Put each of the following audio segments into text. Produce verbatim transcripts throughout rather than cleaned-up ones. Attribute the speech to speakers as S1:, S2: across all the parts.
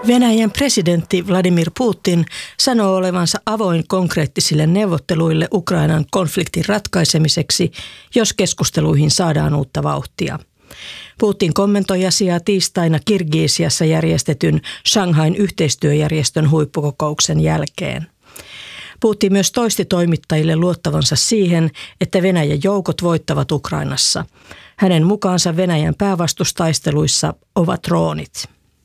S1: Venäjän presidentti Vladimir Putin sanoo olevansa avoin konkreettisille neuvotteluille Ukrainan konfliktin ratkaisemiseksi, jos keskusteluihin saadaan uutta vauhtia. Putin kommentoi asiaa tiistaina Kirgisiassa järjestetyn Shanghain yhteistyöjärjestön huippukokouksen jälkeen. Putin myös toisti toimittajille luottavansa siihen, että Venäjän joukot voittavat Ukrainassa. Hänen mukaansa Venäjän päävastustaisteluissa ovat droonit.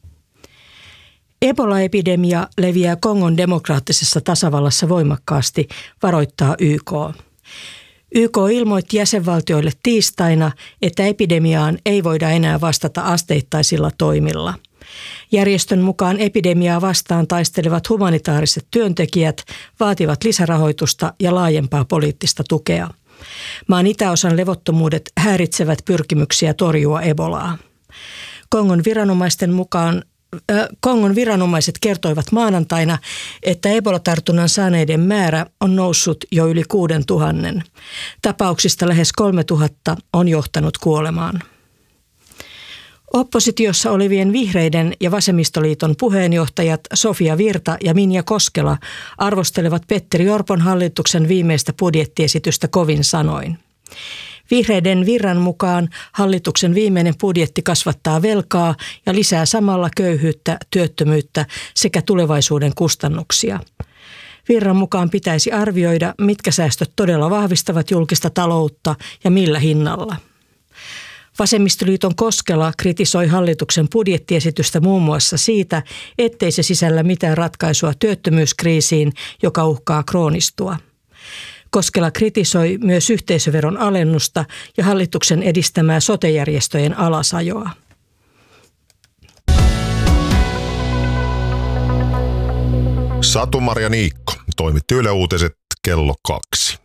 S1: Ebola-epidemia leviää Kongon demokraattisessa tasavallassa voimakkaasti, varoittaa Y K. Y K ilmoitti jäsenvaltioille tiistaina, että epidemiaan ei voida enää vastata asteittaisilla toimilla. Järjestön mukaan epidemiaa vastaan taistelevat humanitaariset työntekijät vaativat lisärahoitusta ja laajempaa poliittista tukea. Maan itäosan levottomuudet häiritsevät pyrkimyksiä torjua Ebolaa. Kongon viranomaisten mukaan Kongon viranomaiset kertoivat maanantaina, että Ebola-tartunnan saaneiden määrä on noussut jo yli kuuden tuhannen. Tapauksista lähes kolme tuhatta on johtanut kuolemaan. Oppositiossa olevien Vihreiden ja Vasemmistoliiton puheenjohtajat Sofia Virta ja Minja Koskela arvostelevat Petteri Orpon hallituksen viimeistä budjettiesitystä kovin sanoin. Vihreiden Virran mukaan hallituksen viimeinen budjetti kasvattaa velkaa ja lisää samalla köyhyyttä, työttömyyttä sekä tulevaisuuden kustannuksia. Virran mukaan pitäisi arvioida, mitkä säästöt todella vahvistavat julkista taloutta ja millä hinnalla. Vasemmistoliiton Koskela kritisoi hallituksen budjettiesitystä muun muassa siitä, ettei se sisällä mitään ratkaisua työttömyyskriisiin, joka uhkaa kroonistua. Koskela kritisoi myös yhteisöveron alennusta ja hallituksen edistämää sote-järjestöjen alasajoa.
S2: Satu-Maria Niikko toimitti Yle Uutiset kello kaksi.